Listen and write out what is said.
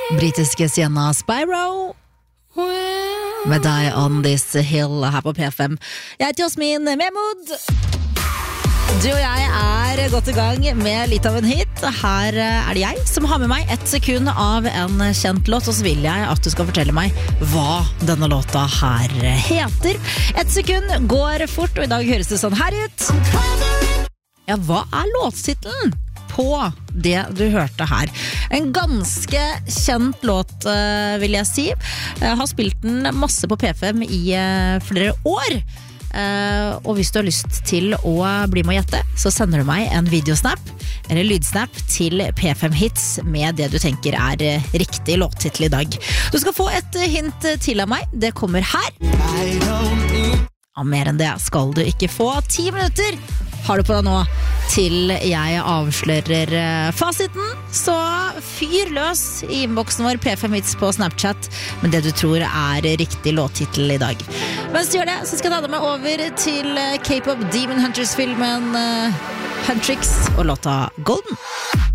Britiske Sienna Spyro med deg on this hill her på P5. Jeg heter Jasmin Mehmood. Du og jeg er godt i gang med litt av en hit. Her er det jeg som har med meg 1 sekund av en kjent låt, og så vil jeg at du skal fortelle meg hva denne låta her heter. 1 sekund går fort, og i dag høres det sånn her ut. Ja, hva er låttitlen på det du hørte her? En ganske kjent låt, vil jeg si. Jeg har spilt den masse på P5 i flere år. Og hvis du har lyst til å bli med å gjette, så sender du meg en videosnap eller lydsnap til P5 Hits med det du tenker er riktig låttitel i dag. Du skal få et hint til av meg. Det kommer her. Ja, mer enn det skal du ikke få. 10 minutter har du på deg nå til jeg avslører fasiten. Så fyr løs i innboksen vår P5 Hits på Snapchat med det du tror er riktig låttitel i dag. Mens du gjør det, så skal jeg ta deg med over til K-pop Demon Hunters-filmen Huntrix og låta Golden.